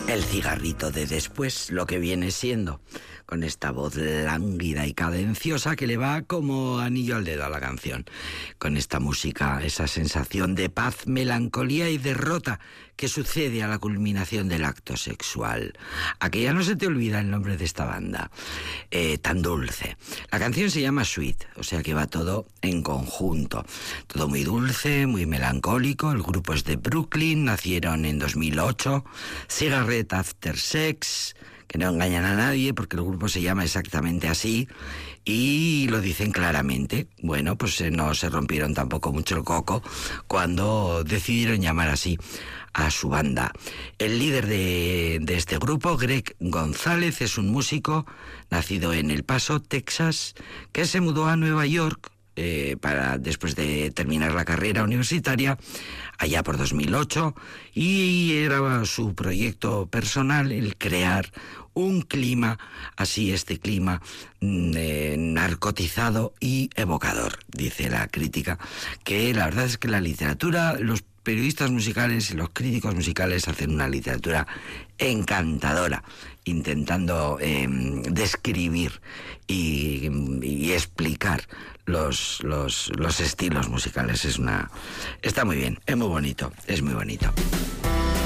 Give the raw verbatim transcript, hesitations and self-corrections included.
El cigarrito de después, lo que viene siendo, con esta voz lánguida y cadenciosa que le va como anillo al dedo a la canción. Con esta música, esa sensación de paz, melancolía y derrota que sucede a la culminación del acto sexual. A que ya no se te olvida el nombre de esta banda, eh, tan dulce. La canción se llama Sweet, o sea que va todo en conjunto. Todo muy dulce, muy melancólico. El grupo es de Brooklyn, nacieron en dos mil ocho. Cigarette After Sex, que no engañan a nadie porque el grupo se llama exactamente así y lo dicen claramente. Bueno, pues eh, no se rompieron tampoco mucho el coco cuando decidieron llamar así a su banda. El líder de, de este grupo, Greg González, es un músico nacido en El Paso, Texas, que se mudó a Nueva York eh, para después de terminar la carrera universitaria allá por dos mil ocho, y era su proyecto personal el crear un clima, así este clima eh, narcotizado y evocador. Dice la crítica que la verdad es que la literatura, los periodistas musicales y los críticos musicales hacen una literatura encantadora, intentando eh, describir y, y explicar los, los, los estilos musicales. Es una, está muy bien, es muy bonito, es muy bonito.